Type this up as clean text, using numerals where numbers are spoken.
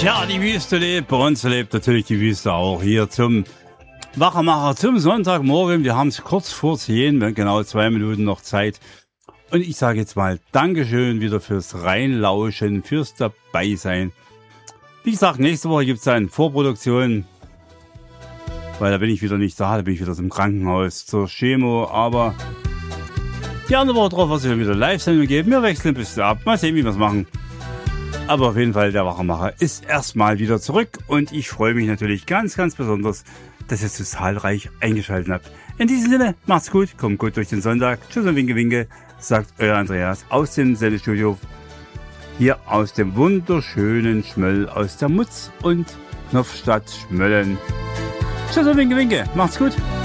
Tja, die Wüste lebt, bei uns lebt natürlich die Wüste auch. Hier zum Wachmacher, zum Sonntagmorgen. Wir haben es kurz vor 10, wir haben genau 2 Minuten noch Zeit. Und ich sage jetzt mal Dankeschön wieder fürs Reinlauschen, fürs Dabeisein. Wie gesagt, nächste Woche gibt es eine Vorproduktion, weil da bin ich wieder nicht da bin ich wieder zum Krankenhaus, zur Chemo. Aber die andere Woche drauf wird es wieder Live-Sendung geben. Wir wechseln ein bisschen ab, mal sehen, wie wir es machen. Aber auf jeden Fall, der Wachmacher ist erstmal wieder zurück und ich freue mich natürlich ganz, ganz besonders, dass ihr so zahlreich eingeschaltet habt. In diesem Sinne, macht's gut, kommt gut durch den Sonntag. Tschüss und Winke, Winke, sagt euer Andreas aus dem Sendestudio, hier aus dem wunderschönen Schmöll, aus der Mutz- und Knopfstadt Schmöllen. Tschüss und Winke, Winke, macht's gut.